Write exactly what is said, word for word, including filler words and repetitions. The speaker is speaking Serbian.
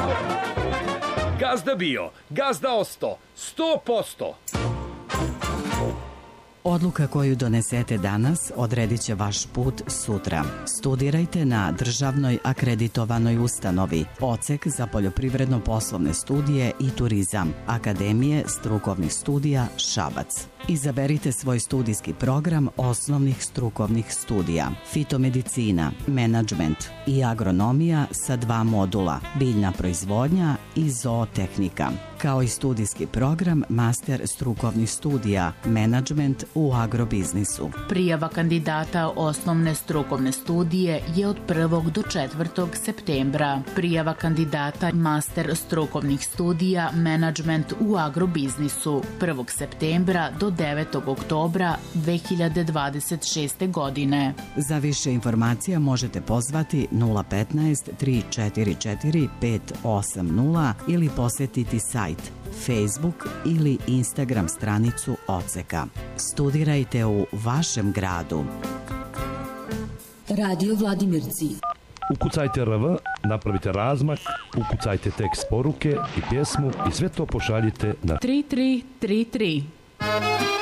Gazda bio, gazda osto, sto posto. Odluka koju donesete danas odredit će vaš put sutra. Studirajte na državnoj akreditovanoj ustanovi Odsek za poljoprivredno-poslovne studije i turizam Akademije strukovnih studija Šabac. Izaberite svoj studijski program osnovnih strukovnih studija: fitomedicina, menadžment i agronomija sa dva modula, biljna proizvodnja i zootehnika, kao i studijski program master strukovnih studija, menadžment u agrobiznisu. Prijava kandidata osnovne strukovne studije je od prvog do četvrtog septembra. Prijava kandidata master strukovnih studija, menadžment u agrobiznisu prvog septembra do devetog oktobra dve hiljade dvadeset šeste. godine. Za više informacija možete pozvati nula petnaest tri četiri četiri pet osam nula ili posetiti sajt, Facebook ili Instagram stranicu Odseka. Studirajte u vašem gradu. Radio Vladimirci. Ukucajte R V, napravite razmak, ukucajte tekst poruke i pjesmu i sve to pošaljite na tri tri tri tri.